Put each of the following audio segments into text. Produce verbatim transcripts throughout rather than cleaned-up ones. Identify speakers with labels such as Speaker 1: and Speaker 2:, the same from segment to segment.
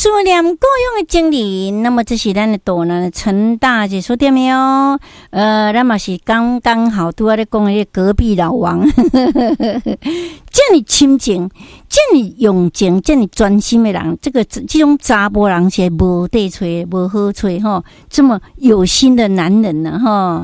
Speaker 1: 思念够用的精灵，那么这是咱的大人的陈大姐说对没有？呃，咱嘛是刚刚好拄仔咧讲的隔壁老王，这么亲情、这么用情、这么专心的人，这个这种查甫人是无得找、无好找吼，这么有心的男人呢吼。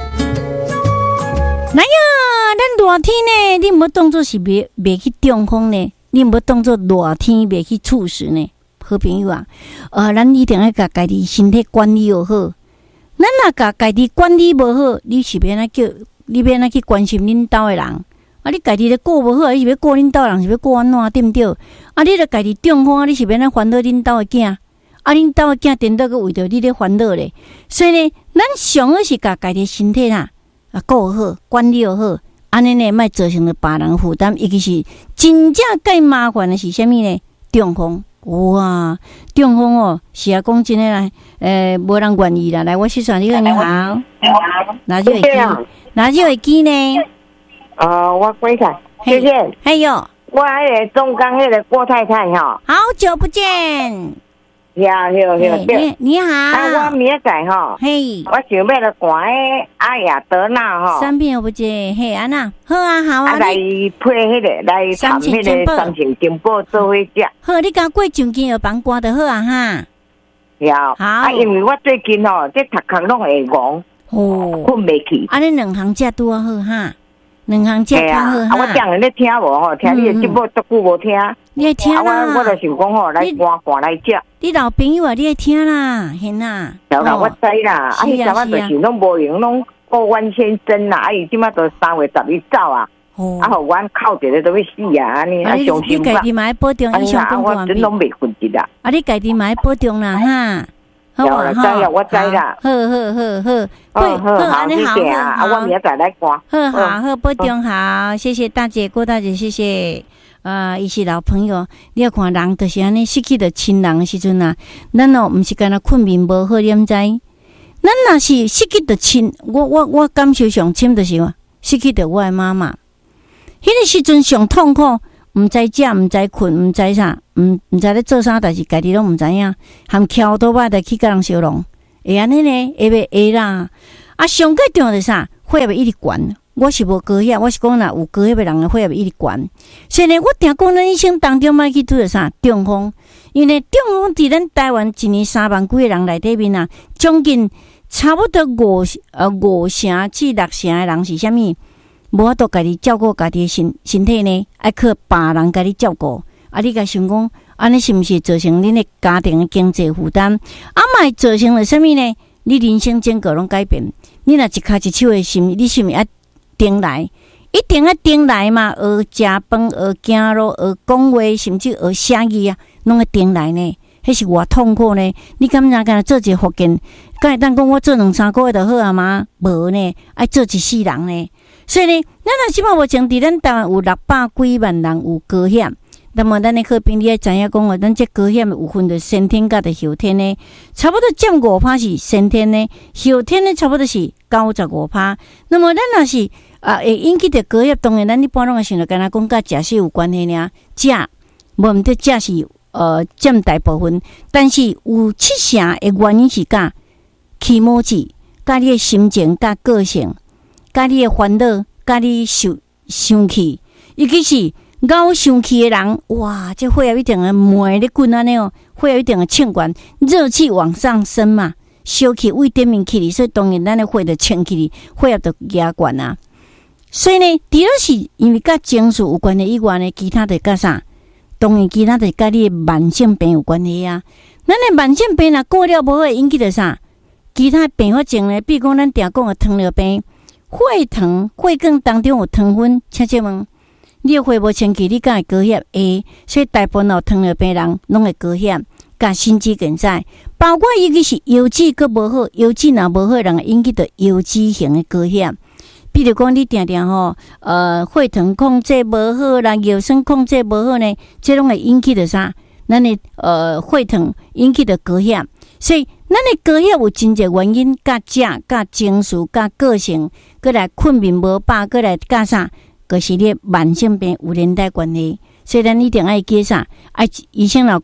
Speaker 1: 哎呀，咱热天呢，你无当作是袂袂去中风呢，你无当作热天袂去猝死呢。好朋友啊，呃，咱一定要甲家己身体管理好。咱若甲家己管理无好，你是要哪叫？你要哪去关心恁兜的人？啊，你家己咧顾无好，你是要顾恁兜人，是要顾安怎对毋对？啊，你著家己中风啊，你是要哪烦恼恁兜的囝？啊，恁兜的囝颠倒个为着你咧烦恼咧。所以呢，咱上好是甲家己身体啦啊顾好，管理好，安尼呢，莫造成了别人负担。尤其是真正介麻烦的是啥物呢？中风。哇，中风哦，是啊，讲真诶啦，诶，无人愿意啦。来，我去传你好，你好，哪就会记？哪就会记呢？
Speaker 2: 呃，我观看，谢谢。
Speaker 1: 还有，
Speaker 2: 我迄个中钢迄个郭太太哈，
Speaker 1: 好久不见。
Speaker 2: 呀，有有
Speaker 1: 对，你好。
Speaker 2: 啊，我明仔载吼，
Speaker 1: 嘿，
Speaker 2: 我想要来看迄阿雅德纳吼，
Speaker 1: 三片不见，嘿，安娜，好啊，好啊，
Speaker 2: 来配迄个来谈迄个三千金宝做伙食。
Speaker 1: 好，你甲过上间有帮挂就好啊哈。
Speaker 2: 呀，
Speaker 1: 好，
Speaker 2: 啊，因为我最近吼，这头壳拢会戆，哦，困袂去。
Speaker 1: 啊，你两行食拄啊好哈。两行食较好哈。
Speaker 2: 啊，我定咧听无吼，听你的节目足久无听。
Speaker 1: 你会听啦。
Speaker 2: 啊，我我就想讲吼，来赶赶来食。
Speaker 1: 你老朋友啊，你会听啦，hen啦。
Speaker 2: 有啦，我知啦。啊，迄阵仔就是拢无用，拢顾阮先生啦。啊，伊即马都三月十一走啊。哦。啊，互阮靠着咧都要死啊！安尼啊，伤心吧。
Speaker 1: 你家己嘛要保重，医生讲过
Speaker 2: 我真拢袂困去啦。
Speaker 1: 啊，你家己嘛要保重啦，哈。
Speaker 2: 有啦，知啦，我知啦。
Speaker 1: 好好好好，
Speaker 2: 好，好，安尼好，啊，我明仔载来看。
Speaker 1: 好好好，保重好，谢谢大姐，郭大姐，谢谢。啊，伊是老朋友，你要看人就是安尼失去着亲人的时阵啊，咱哦毋是干那困眠无好，你毋知？咱若是失去着亲，我我我感受上深就是失去着我的妈妈。迄个时阵上痛苦。毋知食，毋知困，毋知啥，毋毋知咧做啥，但是家己拢毋知影，含翘倒摆来去甲人相弄，会安尼呢？会袂会啦？啊，上个重要是啥？血液一直悬，我是无高血，我是讲若有高血的人的血液一直悬。所以呢，我定讲咱一生当中莫去拄着啥中风，因为中风伫咱台湾一年三万几个人内底面啊，将近差不多五呃五成至六成的人是啥物？无法度家己照顾家己的身身体呢，爱靠别人家己照顾。啊，你甲想讲，安尼是毋是造成恁的家庭的经济负担？啊，嘛造成了啥物呢？你人生整个拢改变。你若一骹一手的心，你是毋是要定来？一定要定来嘛？学食饭，学行路，学讲话，甚至学写字啊，拢要定来呢。迄是偌痛苦呢？你敢若敢做一个福建？敢会当讲我做两三个月就好啊吗？无呢，爱做一世人呢。所以呢，咱若即摆目前伫咱台湾有六百几万人有高血，那么咱的好朋友知影讲哦，咱这高血有分着先天甲的后天呢，差不多占五趴是先天呢，后天呢差不多是九十五趴。那么咱若是啊会引起着高血，当然咱一般拢会想着敢若讲甲食食有关系呢，食无毋得食是呃占大部分，但是有七成的原因是甲起毛子，甲你的心情、甲个性。甲你的烦恼，甲你受生气，尤其是熬生气的人，哇，这血液一定会慢咧滚安尼哦，血液一定会呛悬，热气往上升嘛，烧气胃顶面起哩，所以当然咱的血就呛起哩，血液就压悬啊。所以呢，除了是因为甲情绪有关系以外呢，其他的甲啥？当然，其他的甲你的慢性病有关系啊。咱的慢性病若过了无会引起着啥？其他并发症呢？比如讲咱常讲的糖尿病。血糖、血管当中有糖分，请请问，你的血无清气，你敢会高血？会，所以大部分有糖尿病人拢会高血，甲心肌梗塞，包括尤其是腰子佫无好，腰子若无好，人会引起着腰子型的高血。比如讲，你定定吼，呃，血糖控制无好啦，药酸控制无好呢，这拢会引起着啥？咱的呃血糖引起着高血，所以。咱的高血有真侪原因，甲食、甲情绪、甲个性，过来困眠无饱，过来甲啥，就是你慢性病有连带关系。所以咱一定爱记啥，爱医生若开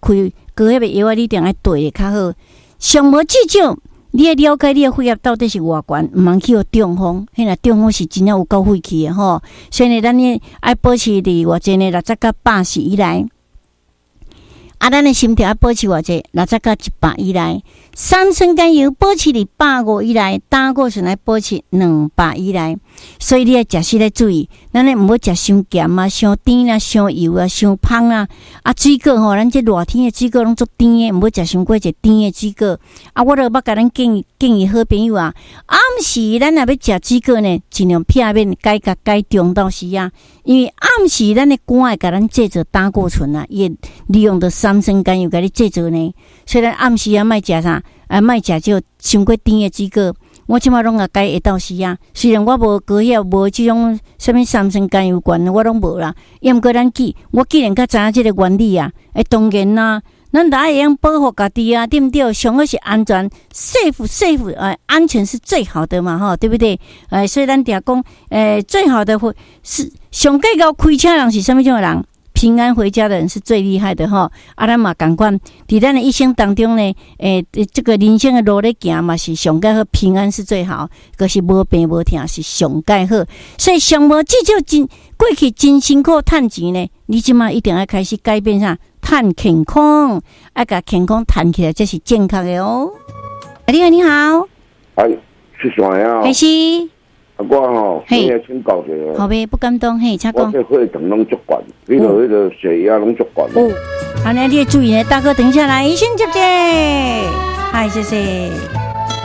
Speaker 1: 高血压药啊，你一定要对的较好。上无至少你要了解你的血压到底是偌悬，毋通去互中风。迄若中风是真正有够晦气的吼。所以呢，咱呢爱保持伫偌济呢六十到八十以内。啊，咱的心跳要保持偌济六十到一百以内，三酸甘油保持伫百五以内，胆固醇来保持两百以内。所以你要食食来注意，咱咧毋好食伤咸啊、伤甜啊、伤油啊、伤芳啊。啊，水果吼，咱这热天的水果拢足甜的，毋好食伤过一甜的水果。啊，我著捌甲咱建议建议好朋友啊，暗时咱若要食水果呢，尽量片面改甲改中到时啊，因为暗时咱的肝会甲咱制造胆固醇啊，伊利用着三酸甘油甲你制造呢。所以咱暗时啊，莫食啥，啊，莫食这伤过甜的水果。我即马拢啊改下到时啊，虽然我无高血压，无即种什么三酸甘油罐，我拢无啦。也毋过咱记，我既然较知影即个原理啊，诶，当然啦，咱大家会用保护家己啊，对毋对？上好是安全 ，safe safe， 呃，安全是最好的嘛，吼，对不对？诶，所以咱定讲，诶，最好的是上计较开车人是什么种的人？平安回家的人是最厉害的哈，啊，咱嘛同款，伫咱的一生当中呢，诶、欸，这个人生的路咧行嘛是上介好，平安是最好，可是无病无痛是上介好，所以上无至少真过去真辛苦赚钱呢，你即马一定要开始改变啥，赚健康，要甲健康赚起来，这是正确的哦。你好，你好，
Speaker 3: 哎，是啥呀？
Speaker 1: 还是？
Speaker 3: 我吼，你也请教一下。
Speaker 1: 好呗，不敢当，嘿，请讲。
Speaker 3: 我这血糖拢足悬，你个迄个血压拢足悬。
Speaker 1: 哦，好，那你要注意呢，大哥，等一下来，先接接，嗨，谢谢。